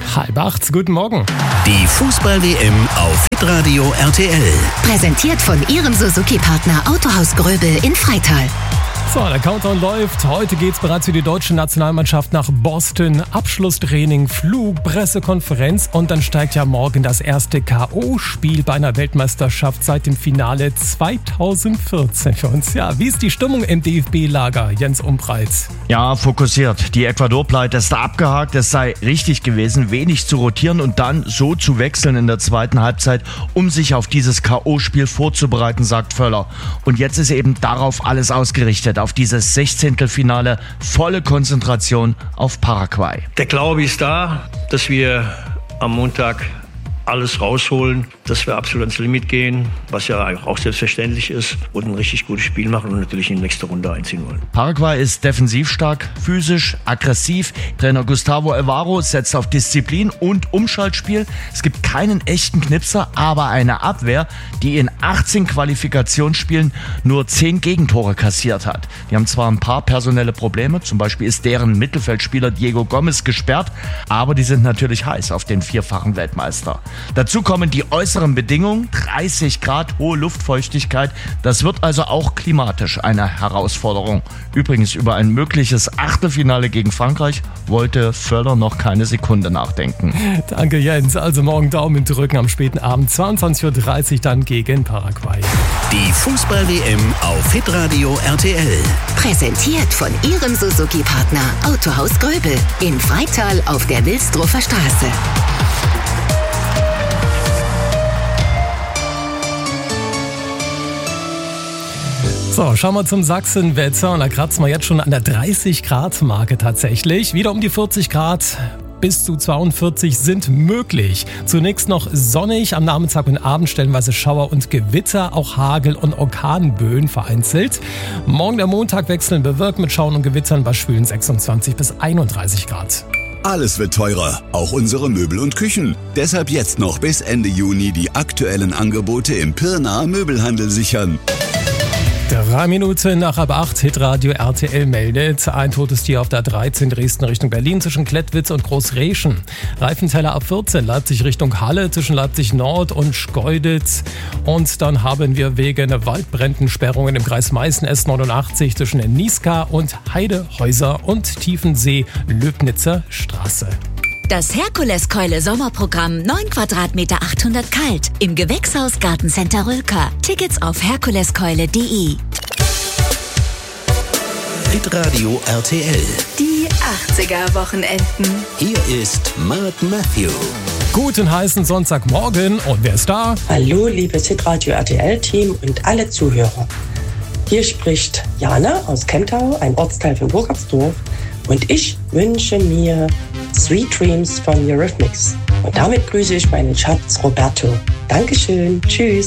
7:30, guten Morgen. Die Fußball-WM auf hitradio RTL. Präsentiert von Ihrem Suzuki-Partner Autohaus Gröbel in Freital. So, der Countdown läuft. Heute geht's bereits für die deutsche Nationalmannschaft nach Boston. Abschlusstraining, Flug, Pressekonferenz und dann steigt ja morgen das erste K.O.-Spiel bei einer Weltmeisterschaft seit dem Finale 2014 für uns. Ja, wie ist die Stimmung im DFB-Lager, Jens Umbreit? Ja, fokussiert. Die Ecuador-Pleite ist abgehakt. Es sei richtig gewesen, wenig zu rotieren und dann so zu wechseln in der zweiten Halbzeit, um sich auf dieses K.O.-Spiel vorzubereiten, sagt Völler. Und jetzt ist eben darauf alles ausgerichtet. Auf dieses 16. volle Konzentration auf Paraguay. Der Glaube ist da, dass wir am Montag alles rausholen, dass wir absolut ans Limit gehen, was ja auch selbstverständlich ist, und ein richtig gutes Spiel machen und natürlich in die nächste Runde einziehen wollen. Paraguay ist defensiv stark, physisch, aggressiv. Trainer Gustavo Alvaro setzt auf Disziplin und Umschaltspiel. Es gibt keinen echten Knipser, aber eine Abwehr, die in 18 Qualifikationsspielen nur 10 Gegentore kassiert hat. Die haben zwar ein paar personelle Probleme, zum Beispiel ist deren Mittelfeldspieler Diego Gomez gesperrt, aber die sind natürlich heiß auf den vierfachen Weltmeister. Dazu kommen die äußeren Bedingungen, 30 Grad, hohe Luftfeuchtigkeit. Das wird also auch klimatisch eine Herausforderung. Übrigens, über ein mögliches Achtelfinale gegen Frankreich wollte Völler noch keine Sekunde nachdenken. Danke, Jens. Also morgen Daumen drücken am späten Abend, 22:30 Uhr dann gegen Paraguay. Die Fußball-WM auf hitradio RTL. Präsentiert von Ihrem Suzuki-Partner Autohaus Gröbel in Freital auf der Wilsdruffer Straße. So, schauen wir zum Sachsenwetter und da kratzen wir jetzt schon an der 30-Grad-Marke tatsächlich. Wieder um die 40 Grad. Bis zu 42 sind möglich. Zunächst noch sonnig, am Nachmittag und Abend stellenweise Schauer und Gewitter, auch Hagel und Orkanböen vereinzelt. Morgen der Montag wechseln bewölkt mit Schauern und Gewittern bei schwülen 26 bis 31 Grad. Alles wird teurer, auch unsere Möbel und Küchen. Deshalb jetzt noch bis Ende Juni die aktuellen Angebote im Pirnaer Möbelhandel sichern. 3 Minuten nach 7:30, hitradio RTL meldet ein totes Tier auf der 13 Dresden Richtung Berlin zwischen Klettwitz und Großreschen. Reifenteller ab 14 Leipzig Richtung Halle zwischen Leipzig Nord und Schkeuditz. Und dann haben wir wegen Waldbränden Sperrungen im Kreis Meißen S89 zwischen Niska und Heidehäuser und Tiefensee Löbnitzer Straße. Das Herkules-Keule-Sommerprogramm 9 Quadratmeter 800 kalt im Gewächshaus Gartencenter Rülker. Tickets auf herkuleskeule.de. Hitradio RTL. Die 80er-Wochenenden. Hier ist Mark Matthew. Guten heißen Sonntagmorgen und wer ist da? Hallo, liebes Hitradio RTL-Team und alle Zuhörer. Hier spricht Jana aus Kemptau, ein Ortsteil von Burgersdorf. Und ich wünsche mir Sweet Dreams von Eurythmics. Und damit grüße ich meinen Schatz Roberto. Dankeschön. Tschüss.